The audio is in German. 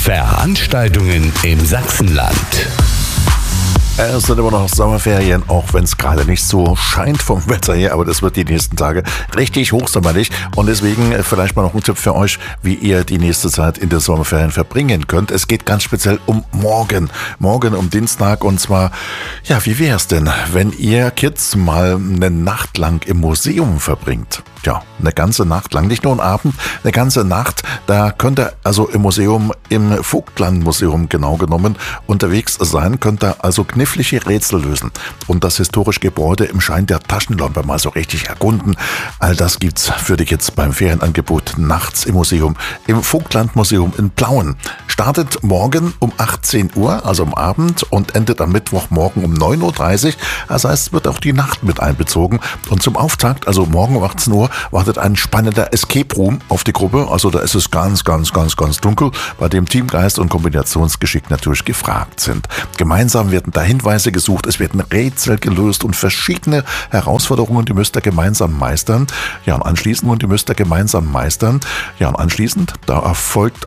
Veranstaltungen im Sachsenland. Es sind immer noch Sommerferien, auch wenn es gerade nicht so scheint vom Wetter her, aber das wird die nächsten Tage richtig hochsommerlich und deswegen vielleicht mal noch ein Tipp für euch, wie ihr die nächste Zeit in den Sommerferien verbringen könnt. Es geht ganz speziell um morgen um Dienstag und zwar, ja, wie wäre es denn, wenn ihr Kids mal eine Nacht lang im Museum verbringt? Ja, eine ganze Nacht lang, nicht nur einen Abend, eine ganze Nacht. Da könnt ihr also im Museum, im Vogtlandmuseum genau genommen, unterwegs sein, könnt ihr also knifflige Rätsel lösen und das historische Gebäude im Schein der Taschenlampe mal so richtig erkunden. All das gibt's für die Kids beim Ferienangebot nachts im Museum, im Vogtlandmuseum in Plauen. Startet morgen um 18 Uhr, also am Abend, und endet am Mittwochmorgen um 9.30 Uhr. Das heißt, es wird auch die Nacht mit einbezogen. Und zum Auftakt, also morgen um 18 Uhr, wartet ein spannender Escape Room auf die Gruppe. Also da ist es ganz dunkel, bei dem Teamgeist und Kombinationsgeschick natürlich gefragt sind. Gemeinsam werden da Hinweise gesucht, es werden Rätsel gelöst und verschiedene Herausforderungen, die müsst ihr gemeinsam meistern. Ja, und anschließend, da erfolgt